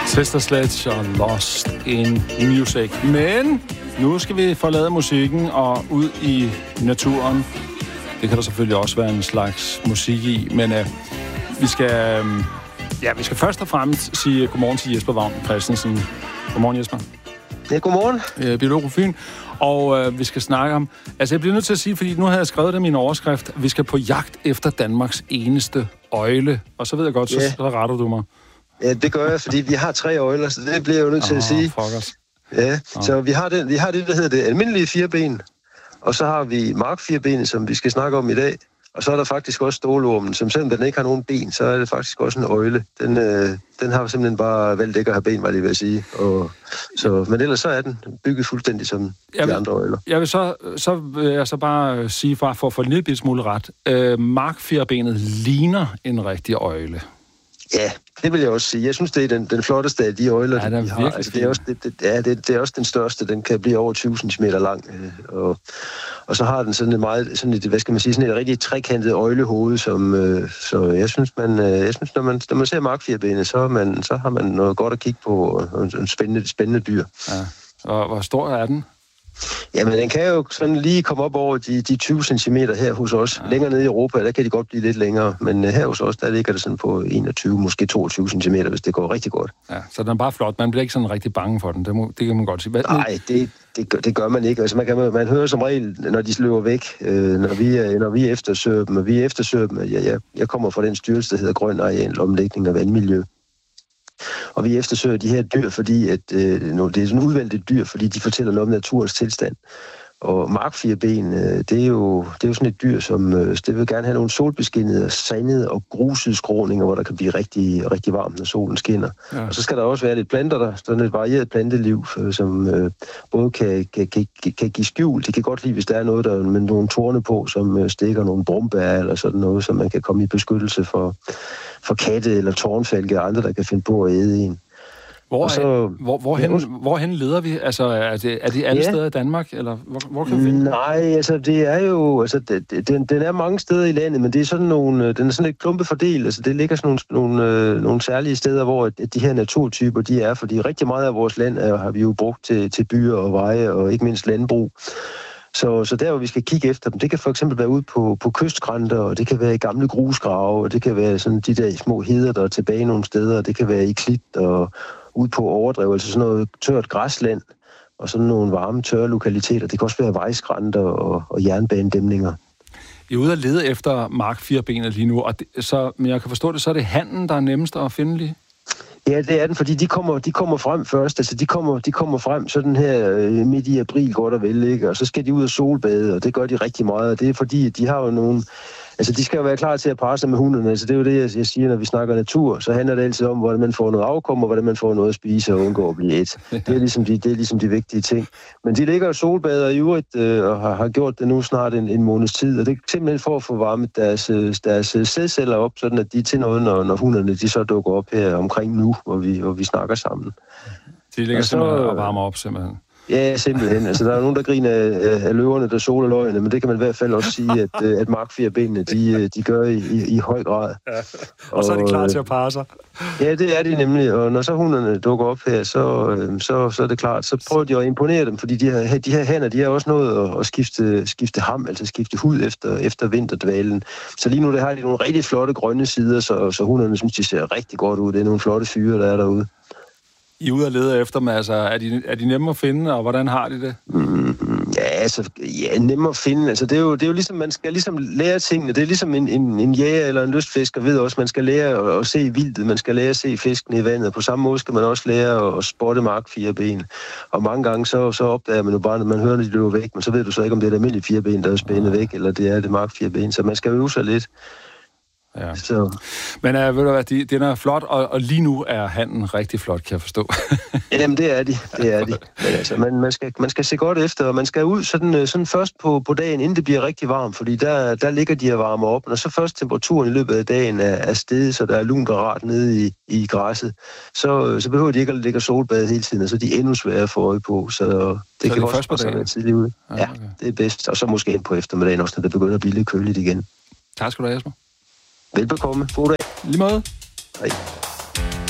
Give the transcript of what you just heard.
Sister Sledge og Lost in Music. Men nu skal vi forlade musikken og ud i naturen. Det kan der selvfølgelig også være en slags musik i, men vi skal først og fremmest sige godmorgen til Jesper Vagn Christensen. Godmorgen, Jesper. Ja, godmorgen. Biolog på Fyn. Og vi skal snakke om... Altså, jeg bliver nødt til at sige, fordi nu har jeg skrevet det i min overskrift, vi skal på jagt efter Danmarks eneste øgle. Og så ved jeg godt, så retter du mig. Ja, det gør jeg, fordi vi har 3 øjler, så det bliver jeg jo nødt til at sige. Ja, så vi har det, der hedder det almindelige 4-ben, og så har vi mark-4-benet, som vi skal snakke om i dag. Og så er der faktisk også stålormen, som selvom den ikke har nogen ben, så er det faktisk også en øgle. Den har simpelthen bare valgt ikke at have ben, var det vil jeg sige. Men ellers så er den bygget fuldstændig som de andre øgler. Jeg vil så bare sige, for at få en lille smule ret. Mark-4-benet ligner en rigtig øgle. Ja, det vil jeg også sige. Jeg synes, det er den flotteste af de øjler, ja, vi har. Altså, det er også den største. Den kan blive over 20 cm lang. Og så har den sådan et meget, sådan et, hvad skal man sige, sådan et rigtig trekantet øjlehoved, så jeg synes, når man ser mark-4-benet, så har man noget godt at kigge på, og en spændende dyr. Ja. Og hvor stor er den? Jamen, den kan jo sådan lige komme op over de 20 cm her hos os. Ja. Længere nede i Europa, der kan de godt blive lidt længere. Men her hos os, der ligger det sådan på 21, måske 22 cm, hvis det går rigtig godt. Ja, så den er bare flot. Man bliver ikke sådan rigtig bange for den. Det kan man godt sige. Nej, det gør man ikke. Altså, man hører som regel, når de løber væk, når vi eftersøger dem, og vi eftersøger dem. Jeg kommer fra den styrelse, der hedder Grøn Areal, Omlægning og Vandmiljø. Og vi eftersøger de her dyr, fordi at, det er sådan udvalgte dyr, fordi de fortæller noget om naturens tilstand. Og mark-4-ben, det er jo sådan et dyr, som det vil gerne have nogle solbeskinnede, sandede og grusede skråninger, hvor der kan blive rigtig, rigtig varmt, når solen skinner. Ja. Og så skal der også være lidt planter, der sådan et varieret planteliv, som både kan give skjul. Det kan godt lide, hvis der er noget, der med nogle torne på, som stikker nogle brumbær eller sådan noget, så man kan komme i beskyttelse for katte eller tårnfalke og andre, der kan finde på at æde en. Hvorhen leder vi? Altså, er det alle steder i Danmark, eller hvor kan vi finde? Nej, altså det er jo, altså den er mange steder i landet, men det er sådan den er sådan lidt klumpefordelt. Altså det ligger sådan nogle særlige steder, hvor de her naturtyper de er, fordi rigtig meget af vores land har vi jo brugt til byer og veje og ikke mindst landbrug. Så der, hvor vi skal kigge efter dem, det kan for eksempel være ude på kystskrænter, og det kan være i gamle grusgrave, og det kan være sådan de der små heder, der er tilbage nogle steder, og det kan være i klit og ude på overdrev, altså sådan noget tørt græsland, og sådan nogle varme, tørre lokaliteter. Det kan også være vejskrænter og jernbanedæmninger. I er ude at lede efter mark-4-benet lige nu, men jeg kan forstå det, så er det hannen, der er nemmest at finde lige? Ja, det er den, fordi de kommer frem først. Altså, de kommer frem sådan her midt i april, godt og vel, ikke? Og så skal de ud og solbade, og det gør de rigtig meget. Og det er fordi, de har jo nogle... Altså, de skal jo være klar til at parre sig med hundene. Altså, det er jo det, jeg siger, når vi snakker natur. Så handler det altid om, hvordan man får noget afkom, og hvordan man får noget at spise og undgå at blive et. Det er ligesom de vigtige ting. Men de ligger jo solbader i øvrigt, og har gjort det nu snart en måneds tid. Og det er simpelthen for at få varmet deres sædceller op, sådan at de er til noget, når hunderne de så dukker op her omkring nu, hvor vi snakker sammen. De ligger simpelthen og varmer op, simpelthen. Ja, simpelthen. Altså, der er nogen, der griner af løverne, der soler løgene, men det kan man i hvert fald også sige, at mark-4-benene, de gør i høj grad. Ja. Og så er de klar til at parre sig. Ja, det er de nemlig. Og når så hunderne dukker op her, så er det klart. Så prøver de at imponere dem, fordi de her hanner, de har også nået at skifte ham, altså skifte hud efter vinterdvalen. Så lige nu der har de nogle rigtig flotte grønne sider, så hunderne synes, de ser rigtig godt ud. Det er nogle flotte fyre, der er derude. I er ude og lede efter dem, altså er de nemme at finde, og hvordan har de det? Nemme at finde. Altså det er jo ligesom, man skal ligesom lære tingene. Det er ligesom en jæger eller en lystfisker ved også, man skal lære at se vildtet, man skal lære at se fisken i vandet. På samme måde skal man også lære at spotte mark-4-ben. Og mange gange så opdager man jo bare, når man hører, at de løber væk, men så ved du så ikke, om det er det almindelige 4-ben, der er spændet væk, eller det er det mark-4-ben. Så man skal øve sig lidt. Ja. Så. Men ved du hvad, den er flot, og lige nu er hannen rigtig flot, kan jeg forstå. Jamen, det er de. Men altså, man skal se godt efter, og man skal ud sådan først på dagen, inden det bliver rigtig varmt, fordi der ligger de og varmer op, og når så først temperaturen i løbet af dagen er steget, så der er lunt og rart nede i græsset, så behøver de ikke at ligge og solbade hele tiden, og så er de endnu sværere at få øje på, så det kan også være tidligt ude. Ja, okay. Det er bedst, og så måske ind på eftermiddagen også, når det begynder at blive lidt køligt igen. Tak skal du have, Jesper. Velbekomme. God dag. Lige måde. Hej.